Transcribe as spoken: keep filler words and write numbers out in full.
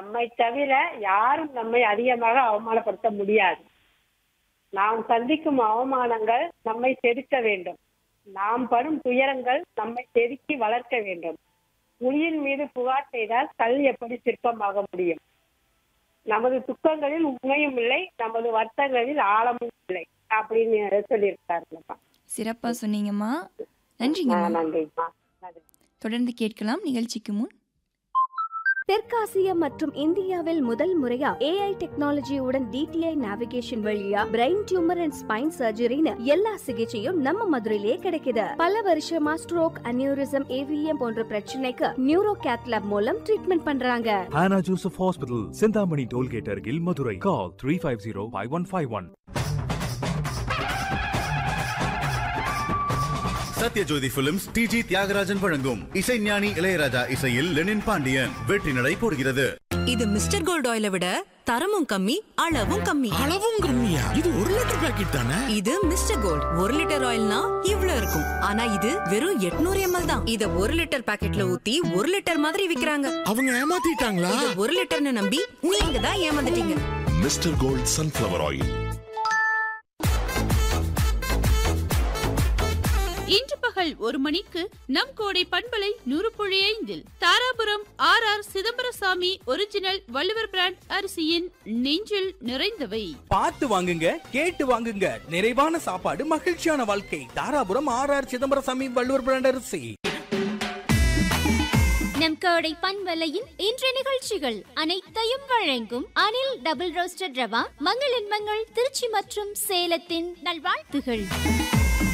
நம்மை தவிர யாரும் நம்மை அதிகமாக அவமானப்படுத்த முடியாது. நாம் சந்திக்கும் அவமானங்கள் நம்மை செதுக்க வேண்டும். நாம் படும் துயரங்கள் நம்மை செதுக்கி வளர்க்க வேண்டும். உளியின் மீது புகார் செய்தால் கல் எப்படி சிற்பமாக முடியும்? நமது துக்கங்களில் உண்மையும் இல்லை, நமது வருத்தங்களில் ஆழமும் இல்லை அப்படின்னு சொல்லியிருக்காருங்கம்மா. சிறப்பா சொன்னீங்கம்மா. நன்றிங்கம்மா. நன்றிம்மா. தொடர்ந்து கேட்கலாம் நிகழ்ச்சிக்கு முன். தெற்காசிய மற்றும் இந்தியாவில் முதல் முறையா ஏஐ டெக்னாலஜியுடன் டிடிஐ நேவிகேஷன் வழியா பிரெயின் டியூமர் அண்ட் ஸ்பைன் சர்ஜரின்னு எல்லா சிகிச்சையும் நம்ம மதுரையிலே கிடைக்குது. பல வருஷமா ஸ்ட்ரோக், அனியூரிசம், ஏவிஎம் போன்ற பிரச்சனைக்கு நியூரோ கேத்லாப் மூலம் ட்ரீட்மெண்ட் பண்றாங்க. Hannah Joseph Hospital, Sindhamani Tollgate அருகில் Madurai. Call three five zero five one five one. Sathyajothi films டிஜி தியாகராஜன் வழங்கும் இசைஞானி இளையராஜா இசையில் லெனின் பாண்டியன் வெற்றி நடை போடுகிறது. இது மிஸ்டர் கோல்ட் ஆயிலை விட தரமும் கம்மி, அளவும் கம்மி. அளவும் கம்மியா? இது ஒரு லிட்டர் பாக்கெட் தானே? இது மிஸ்டர் கோல்ட் ஒரு லிட்டர் ஆயில்னா இவ்ளோ இருக்கும். ஆனா இது வெறும் எட்நூறு எம்எல் தான். இத ஒரு லிட்டர் பாக்கெட்ல ஊத்தி ஒரு லிட்டர் மாதிரி விக்கிறாங்க. அவங்க ஏமாத்திட்டாங்களா? இது ஒரு லிட்டர்னு நம்பி நீங்க தான் ஏமாந்துட்டீங்க. Mister gold sunflower oil. இன்று பகல் ஒரு மணிக்கு நம் கோடை பண்பலை நூறு புள்ளி ஐந்தில் Dharapuram R R Chidambarasamy original Valluvar brand அரிசியின் நெஞ்சில் நிறைந்தவை. பார்த்து வாங்குங்க, கேட்டு வாங்குங்க. நிறைவான சாப்பாடு, மகிழ்ச்சியான வாழ்க்கை. Dharapuram R R Chidambarasamy Valluvar brand அரிசி. நம் கோடை பண்பலையின் இன்றைய நிகழ்ச்சிகள் அனைத்தையும் வழங்கும் அனில் டபுள் ரோஸ்டட் ரவா, மங்கள் மங்கள் திருச்சி மற்றும் சேலத்தின் நல்வாழ்த்துகள்.